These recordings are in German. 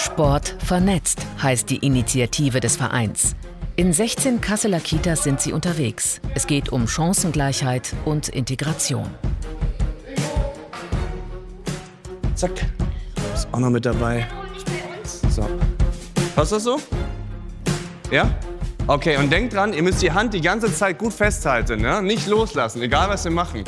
Sport vernetzt heißt die Initiative des Vereins. In 16 Kasseler Kitas sind sie unterwegs. Es geht um Chancengleichheit und Integration. Zack, ist auch noch mit dabei. So. Passt das so? Ja? Okay, und denkt dran, ihr müsst die Hand die ganze Zeit gut festhalten, ne? Nicht loslassen, egal was wir machen.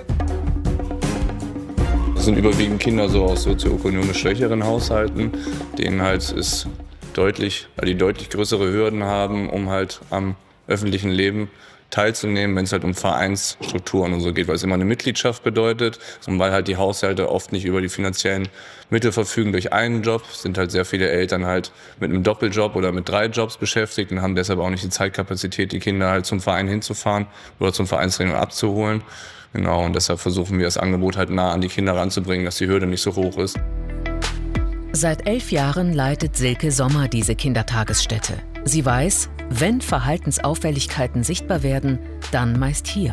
Das sind überwiegend Kinder so aus sozioökonomisch schwächeren Haushalten, denen halt die deutlich größere Hürden haben, um halt am öffentlichen Leben teilzunehmen, wenn es halt um Vereinsstrukturen und so geht, weil es immer eine Mitgliedschaft bedeutet und weil halt die Haushalte oft nicht über die finanziellen Mittel verfügen durch einen Job, sind halt sehr viele Eltern halt mit einem Doppeljob oder mit 3 Jobs beschäftigt und haben deshalb auch nicht die Zeitkapazität, die Kinder halt zum Verein hinzufahren oder zum Vereinstraining abzuholen. Genau, und deshalb versuchen wir das Angebot halt nah an die Kinder ranzubringen, dass die Hürde nicht so hoch ist. Seit 11 Jahren leitet Silke Sommer diese Kindertagesstätte. Sie weiß, wenn Verhaltensauffälligkeiten sichtbar werden, dann meist hier.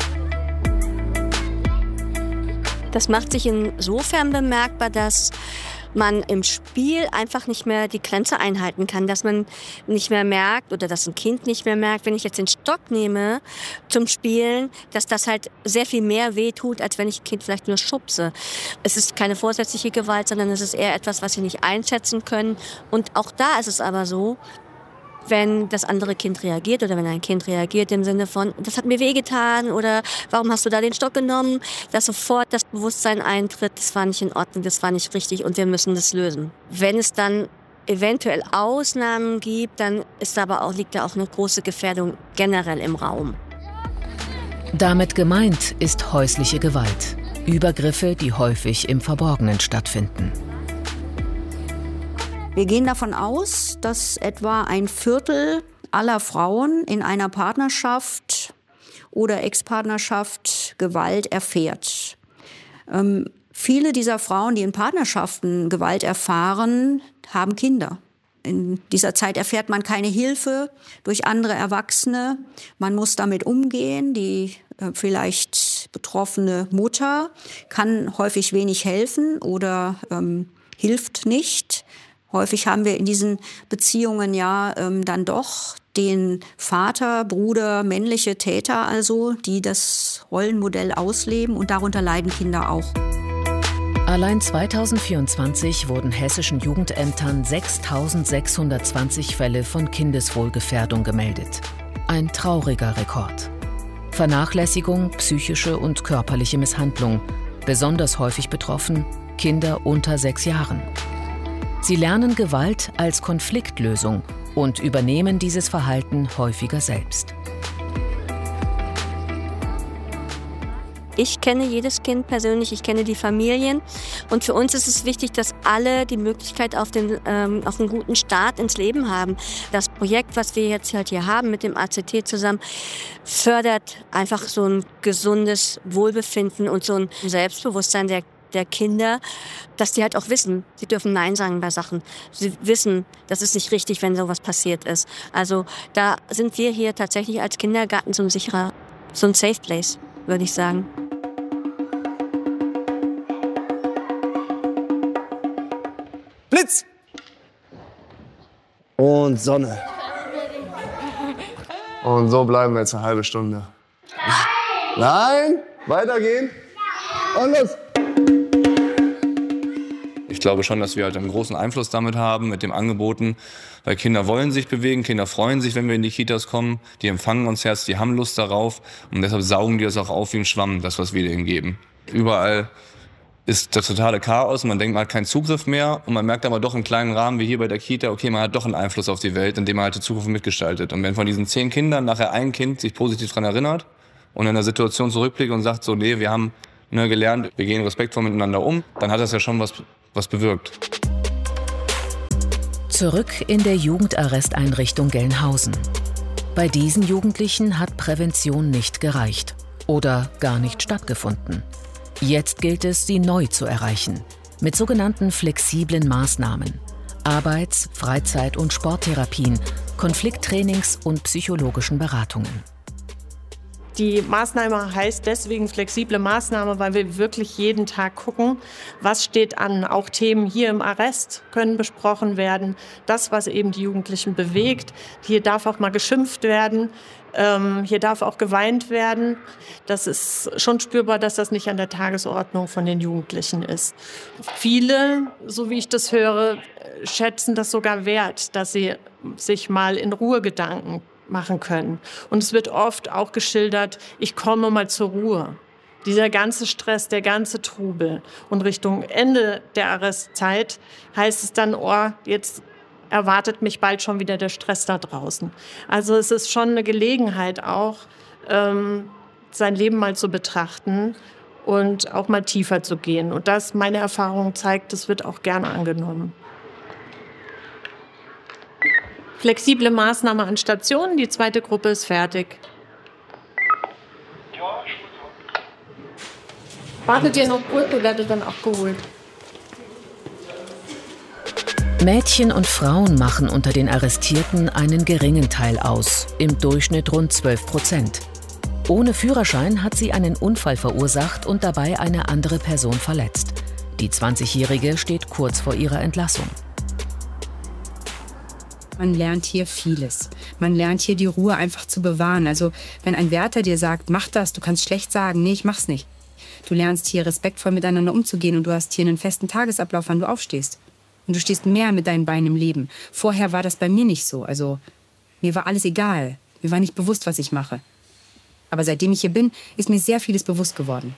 Das macht sich insofern bemerkbar, dass man im Spiel einfach nicht mehr die Grenze einhalten kann, dass man nicht mehr merkt oder dass ein Kind nicht mehr merkt, wenn ich jetzt den Stock nehme zum Spielen, dass das halt sehr viel mehr wehtut, als wenn ich ein Kind vielleicht nur schubse. Es ist keine vorsätzliche Gewalt, sondern es ist eher etwas, was sie nicht einschätzen können. Und auch da ist es aber so, wenn das andere Kind reagiert oder wenn ein Kind reagiert im Sinne von, das hat mir wehgetan oder warum hast du da den Stock genommen, dass sofort das Bewusstsein eintritt, das war nicht in Ordnung, das war nicht richtig und wir müssen das lösen. Wenn es dann eventuell Ausnahmen gibt, dann liegt da auch eine große Gefährdung generell im Raum. Damit gemeint ist häusliche Gewalt. Übergriffe, die häufig im Verborgenen stattfinden. Wir gehen davon aus, dass etwa 1/4 aller Frauen in einer Partnerschaft oder Ex-Partnerschaft Gewalt erfährt. Viele dieser Frauen, die in Partnerschaften Gewalt erfahren, haben Kinder. In dieser Zeit erfährt man keine Hilfe durch andere Erwachsene. Man muss damit umgehen. Die vielleicht betroffene Mutter kann häufig wenig helfen oder hilft nicht. Häufig haben wir in diesen Beziehungen dann doch den Vater, Bruder, männliche Täter also, die das Rollenmodell ausleben und darunter leiden Kinder auch. Allein 2024 wurden hessischen Jugendämtern 6.620 Fälle von Kindeswohlgefährdung gemeldet. Ein trauriger Rekord. Vernachlässigung, psychische und körperliche Misshandlung. Besonders häufig betroffen Kinder unter 6 Jahren. Sie lernen Gewalt als Konfliktlösung und übernehmen dieses Verhalten häufiger selbst. Ich kenne jedes Kind persönlich, ich kenne die Familien und für uns ist es wichtig, dass alle die Möglichkeit auf einen guten Start ins Leben haben. Das Projekt, was wir jetzt halt hier haben mit dem ACT zusammen, fördert einfach so ein gesundes Wohlbefinden und so ein Selbstbewusstsein der Kinder, dass die halt auch wissen, sie dürfen Nein sagen bei Sachen. Sie wissen, das ist nicht richtig, wenn sowas passiert ist. Also da sind wir hier tatsächlich als Kindergarten so ein Safe Place, würde ich sagen. Blitz! Und Sonne. Und so bleiben wir jetzt eine halbe Stunde. Nein! Weitergehen! Und los! Ich glaube schon, dass wir halt einen großen Einfluss damit haben, mit den Angeboten, weil Kinder wollen sich bewegen, Kinder freuen sich, wenn wir in die Kitas kommen, die empfangen uns Herz, die haben Lust darauf und deshalb saugen die das auch auf wie ein Schwamm, das, was wir denen geben. Überall ist das totale Chaos und man denkt, man hat keinen Zugriff mehr und man merkt aber doch im kleinen Rahmen, wie hier bei der Kita, okay, man hat doch einen Einfluss auf die Welt, indem man halt die Zukunft mitgestaltet. Und wenn von diesen 10 Kindern nachher ein Kind sich positiv daran erinnert und in der Situation zurückblickt und sagt so, nee, wir haben gelernt, wir gehen respektvoll miteinander um, dann hat das ja schon was bewirkt. Zurück in der Jugendarresteinrichtung Gelnhausen. Bei diesen Jugendlichen hat Prävention nicht gereicht oder gar nicht stattgefunden. Jetzt gilt es, sie neu zu erreichen, mit sogenannten flexiblen Maßnahmen, Arbeits-, Freizeit- und Sporttherapien, Konflikttrainings und psychologischen Beratungen. Die Maßnahme heißt deswegen flexible Maßnahme, weil wir wirklich jeden Tag gucken, was steht an. Auch Themen hier im Arrest können besprochen werden. Das, was eben die Jugendlichen bewegt. Hier darf auch mal geschimpft werden. Hier darf auch geweint werden. Das ist schon spürbar, dass das nicht an der Tagesordnung von den Jugendlichen ist. Viele, so wie ich das höre, schätzen das sogar wert, dass sie sich mal in Ruhe Gedanken machen können. Und es wird oft auch geschildert, ich komme mal zur Ruhe. Dieser ganze Stress, der ganze Trubel. Und Richtung Ende der Arrestzeit heißt es dann, oh, jetzt erwartet mich bald schon wieder der Stress da draußen. Also es ist schon eine Gelegenheit auch, sein Leben mal zu betrachten und auch mal tiefer zu gehen. Und das, meine Erfahrung zeigt, das wird auch gerne angenommen. Flexible Maßnahme an Stationen, die zweite Gruppe ist fertig. Wartet ihr noch kurz oder werdet dann auch geholt? Mädchen und Frauen machen unter den Arrestierten einen geringen Teil aus, im Durchschnitt rund 12%. Ohne Führerschein hat sie einen Unfall verursacht und dabei eine andere Person verletzt. Die 20-Jährige steht kurz vor ihrer Entlassung. Man lernt hier vieles. Man lernt hier die Ruhe einfach zu bewahren. Also wenn ein Wärter dir sagt, mach das, du kannst schlecht sagen, nee, ich mach's nicht. Du lernst hier respektvoll miteinander umzugehen und du hast hier einen festen Tagesablauf, wann du aufstehst. Und du stehst mehr mit deinen Beinen im Leben. Vorher war das bei mir nicht so. Also mir war alles egal. Mir war nicht bewusst, was ich mache. Aber seitdem ich hier bin, ist mir sehr vieles bewusst geworden.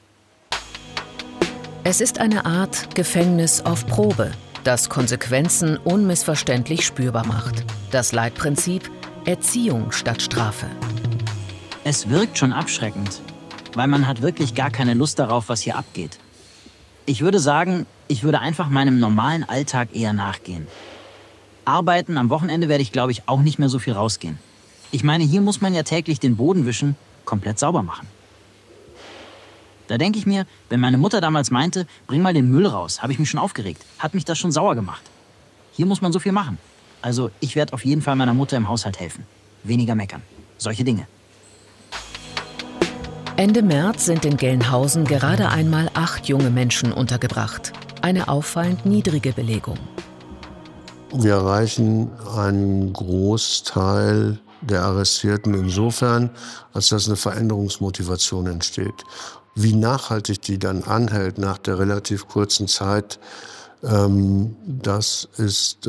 Es ist eine Art Gefängnis auf Probe, das Konsequenzen unmissverständlich spürbar macht. Das Leitprinzip: Erziehung statt Strafe. Es wirkt schon abschreckend, weil man hat wirklich gar keine Lust darauf, was hier abgeht. Ich würde sagen, ich würde einfach meinem normalen Alltag eher nachgehen. Arbeiten am Wochenende werde ich, glaube ich, auch nicht mehr so viel rausgehen. Ich meine, hier muss man ja täglich den Boden wischen, komplett sauber machen. Da denke ich mir, wenn meine Mutter damals meinte, bring mal den Müll raus, habe ich mich schon aufgeregt. Hat mich das schon sauer gemacht. Hier muss man so viel machen. Also ich werde auf jeden Fall meiner Mutter im Haushalt helfen. Weniger meckern. Solche Dinge. Ende März sind in Gelnhausen gerade einmal 8 junge Menschen untergebracht. Eine auffallend niedrige Belegung. Wir erreichen einen Großteil der Arrestierten insofern, als dass eine Veränderungsmotivation entsteht. Wie nachhaltig die dann anhält nach der relativ kurzen Zeit, das ist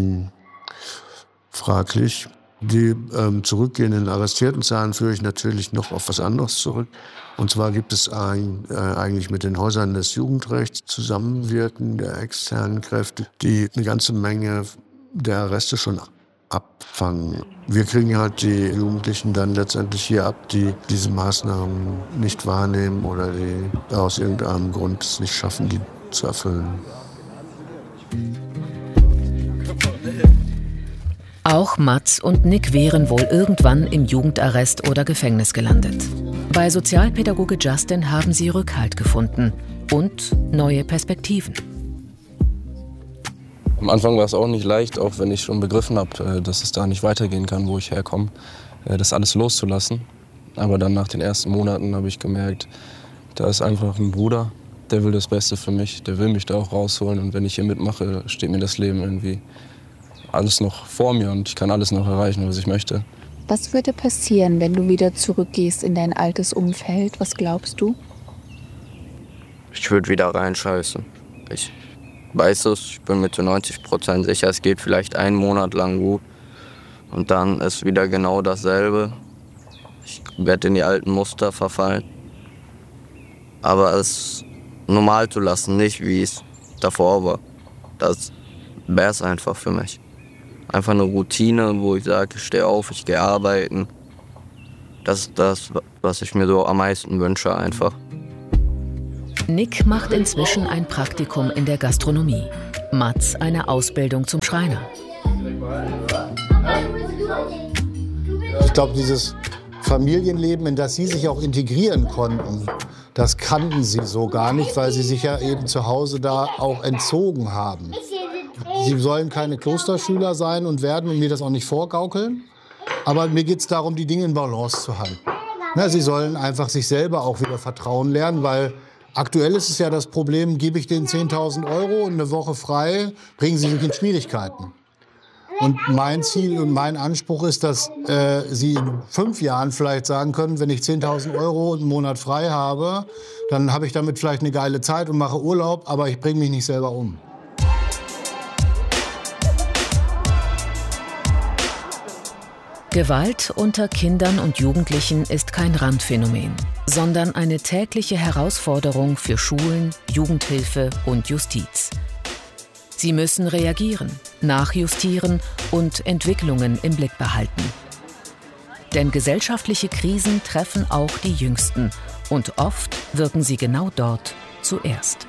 fraglich. Die zurückgehenden Arrestiertenzahlen führe ich natürlich noch auf was anderes zurück. Und zwar gibt es eigentlich mit den Häusern des Jugendrechts Zusammenwirken der externen Kräfte, die eine ganze Menge der Arreste schon abfangen. Wir kriegen halt die Jugendlichen dann letztendlich hier ab, die diese Maßnahmen nicht wahrnehmen oder die aus irgendeinem Grund es nicht schaffen, die zu erfüllen. Auch Mats und Nick wären wohl irgendwann im Jugendarrest oder Gefängnis gelandet. Bei Sozialpädagoge Justin haben sie Rückhalt gefunden und neue Perspektiven. Am Anfang war es auch nicht leicht, auch wenn ich schon begriffen habe, dass es da nicht weitergehen kann, wo ich herkomme, das alles loszulassen. Aber dann nach den ersten Monaten habe ich gemerkt, da ist einfach ein Bruder, der will das Beste für mich, der will mich da auch rausholen. Und wenn ich hier mitmache, steht mir das Leben irgendwie alles noch vor mir und ich kann alles noch erreichen, was ich möchte. Was würde passieren, wenn du wieder zurückgehst in dein altes Umfeld? Was glaubst du? Ich würde wieder reinscheißen. Ich weiß es, ich bin mir zu 90% sicher, es geht vielleicht einen Monat lang gut. Und dann ist wieder genau dasselbe. Ich werde in die alten Muster verfallen. Aber es normal zu lassen, nicht wie es davor war, das wäre es einfach für mich. Einfach eine Routine, wo ich sage, ich stehe auf, ich gehe arbeiten. Das ist das, was ich mir so am meisten wünsche einfach. Nick macht inzwischen ein Praktikum in der Gastronomie. Mats eine Ausbildung zum Schreiner. Ich glaube, dieses Familienleben, in das Sie sich auch integrieren konnten, das kannten Sie so gar nicht, weil Sie sich ja eben zu Hause da auch entzogen haben. Sie sollen keine Klosterschüler sein und werden und mir das auch nicht vorgaukeln. Aber mir geht es darum, die Dinge in Balance zu halten. Sie sollen einfach sich selber auch wieder vertrauen lernen, weil aktuell ist es ja das Problem, gebe ich denen 10.000 € und eine Woche frei, bringen sie sich in Schwierigkeiten. Und mein Ziel und mein Anspruch ist, dass sie in 5 Jahren vielleicht sagen können, wenn ich 10.000 € und einen Monat frei habe, dann habe ich damit vielleicht eine geile Zeit und mache Urlaub, aber ich bringe mich nicht selber um. Gewalt unter Kindern und Jugendlichen ist kein Randphänomen, sondern eine tägliche Herausforderung für Schulen, Jugendhilfe und Justiz. Sie müssen reagieren, nachjustieren und Entwicklungen im Blick behalten. Denn gesellschaftliche Krisen treffen auch die Jüngsten und oft wirken sie genau dort zuerst.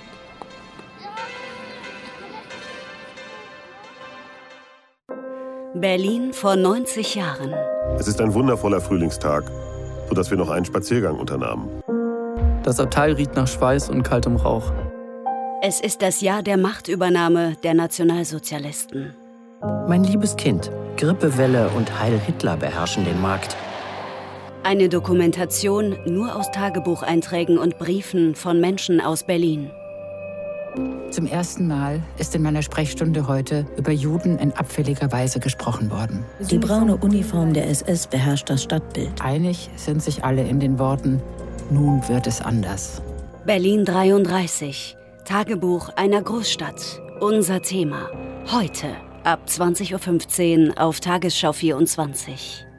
Berlin vor 90 Jahren. Es ist ein wundervoller Frühlingstag, sodass wir noch einen Spaziergang unternahmen. Das Abteil riecht nach Schweiß und kaltem Rauch. Es ist das Jahr der Machtübernahme der Nationalsozialisten. Mein liebes Kind, Grippewelle und Heil Hitler beherrschen den Markt. Eine Dokumentation nur aus Tagebucheinträgen und Briefen von Menschen aus Berlin. Zum ersten Mal ist in meiner Sprechstunde heute über Juden in abfälliger Weise gesprochen worden. Die braune Uniform der SS beherrscht das Stadtbild. Einig sind sich alle in den Worten, nun wird es anders. Berlin 33, Tagebuch einer Großstadt. Unser Thema. Heute ab 20:15 Uhr auf Tagesschau 24.